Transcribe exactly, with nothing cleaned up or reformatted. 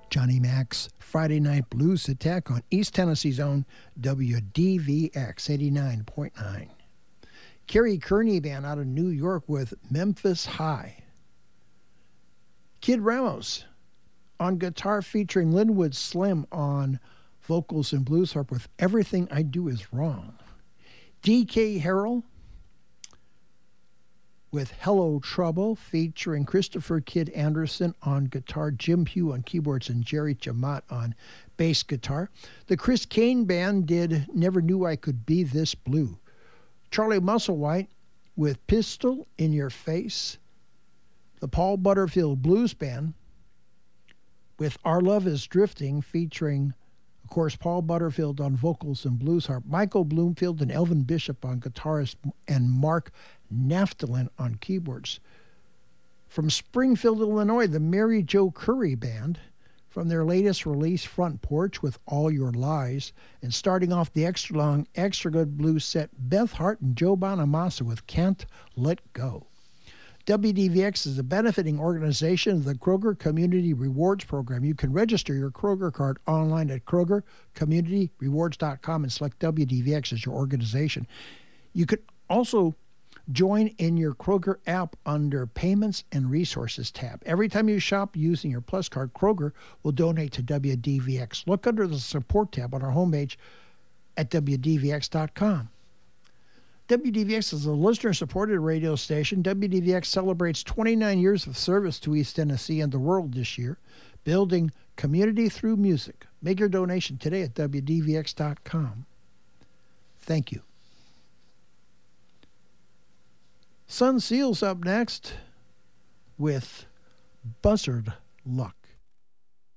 Johnny Mac's Friday Night Blues Attack on East Tennessee's own W D V X eighty-nine point nine. Kerry Kearney Band out of New York with Memphis High. Kid Ramos on guitar featuring Linwood Slim on vocals and blues harp with Everything I Do Is Wrong. D K Harrell with Hello Trouble featuring Christopher Kid Anderson on guitar, Jim Pugh on keyboards, and Jerry Chamat on bass guitar. The Chris Kane Band did Never Knew I Could Be This Blue. Charlie Musselwhite with Pistol in Your Face. The Paul Butterfield Blues Band with Our Love Is Drifting featuring, of course, Paul Butterfield on vocals and blues harp, Michael Bloomfield and Elvin Bishop on guitars, and Mark Naftalin on keyboards. From Springfield, Illinois, the Mary Jo Curry Band from their latest release, Front Porch with All Your Lies, and starting off the extra long, extra good blues set, Beth Hart and Joe Bonamassa with Can't Let Go. W D V X is a benefiting organization of the Kroger Community Rewards Program. You can register your Kroger card online at kroger community rewards dot com and select W D V X as your organization. You could also join in your Kroger app under Payments and Resources tab. Every time you shop using your Plus card, Kroger will donate to W D V X. Look under the Support tab on our homepage at W D V X dot com. W D V X is a listener-supported radio station. W D V X celebrates twenty-nine years of service to East Tennessee and the world this year, building community through music. Make your donation today at W D V X dot com. Thank you. Sun Seals up next with Buzzard Luck.